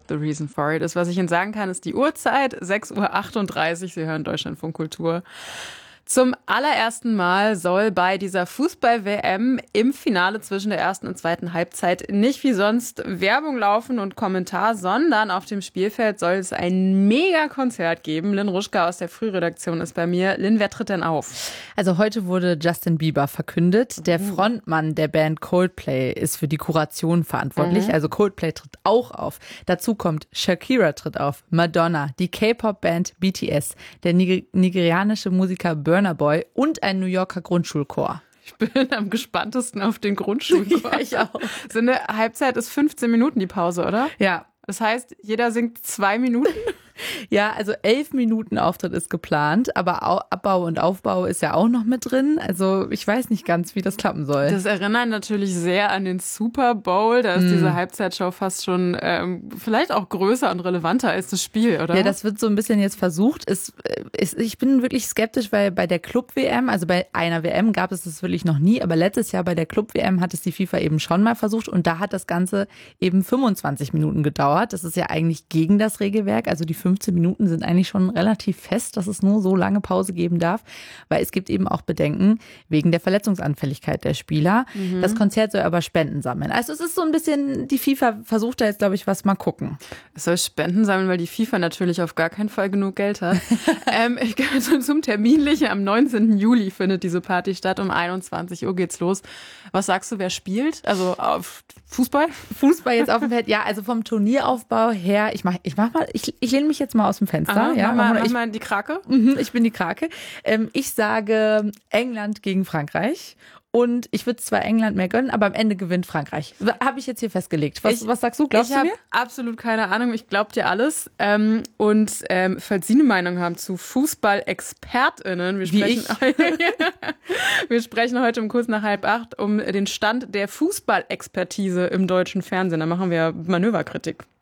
The reason for it ist. Was ich Ihnen sagen kann, ist die Uhrzeit, 6:38 Uhr. Sie hören Deutschlandfunk Kultur. Zum allerersten Mal soll bei dieser Fußball-WM im Finale zwischen der ersten und zweiten Halbzeit nicht wie sonst Werbung laufen und Kommentar, sondern auf dem Spielfeld soll es ein Mega-Konzert geben. Lynn Ruschka aus der Frühredaktion ist bei mir. Lynn, wer tritt denn auf? Also heute wurde Justin Bieber verkündet. Der Frontmann der Band Coldplay ist für die Kuration verantwortlich. Also Coldplay tritt auch auf. Dazu kommt Shakira tritt auf, Madonna, die K-Pop-Band BTS, der nigerianische Musiker Burna Boy und ein New Yorker Grundschulchor. Ich bin am gespanntesten auf den Grundschulchor. Ja, ich auch. So eine Halbzeit ist 15 Minuten die Pause, oder? Ja. Das heißt, jeder singt 2 Minuten? Ja, also 11 Minuten Auftritt ist geplant, aber Abbau und Aufbau ist ja auch noch mit drin. Also ich weiß nicht ganz, wie das klappen soll. Das erinnert natürlich sehr an den Super Bowl. Da ist diese Halbzeitshow fast schon vielleicht auch größer und relevanter als das Spiel, oder? Ja, das wird so ein bisschen jetzt versucht. Ich bin wirklich skeptisch, weil bei der Club-WM, also bei einer WM gab es das wirklich noch nie, aber letztes Jahr bei der Club-WM hat es die FIFA eben schon mal versucht und da hat das Ganze eben 25 Minuten gedauert. Das ist ja eigentlich gegen das Regelwerk, also die 15 Minuten sind eigentlich schon relativ fest, dass es nur so lange Pause geben darf, weil es gibt eben auch Bedenken wegen der Verletzungsanfälligkeit der Spieler. Das Konzert soll aber Spenden sammeln. Also es ist so ein bisschen, die FIFA versucht da jetzt, glaube ich, was mal gucken. Es soll Spenden sammeln, weil die FIFA natürlich auf gar keinen Fall genug Geld hat. Zum Terminlichen, am 19. Juli findet diese Party statt, um 21 Uhr geht's los. Was sagst du, wer spielt? Also auf Fußball? Fußball jetzt auf dem Feld, ja, also vom Turnieraufbau her, ich lehne mich jetzt mal aus dem Fenster. Aha, ja, mach mal die Krake. Ich bin die Krake. Ich sage England gegen Frankreich. Und ich würde zwar England mehr gönnen, aber am Ende gewinnt Frankreich. Habe ich jetzt hier festgelegt. Was sagst du? Glaubst du mir? Ich habe absolut keine Ahnung. Ich glaube dir alles. Falls Sie eine Meinung haben zu Fußball-ExpertInnen, wir sprechen heute um kurz nach 7:30 um den Stand der Fußballexpertise im deutschen Fernsehen. Da machen wir Manöverkritik.